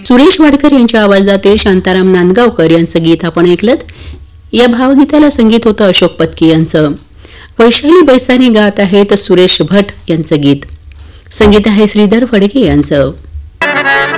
सुरेश वाडकर यांच्या आवाजातील शांताराम नांदगावकर यांचं गीत आपण ऐकलं. या भावगीताला संगीत होतं अशोक पत्की यांचं. वैशाली बैसाने गात आहेत सुरेश भट यांचं गीत. संगीत आहे श्रीधर फडके यांचं.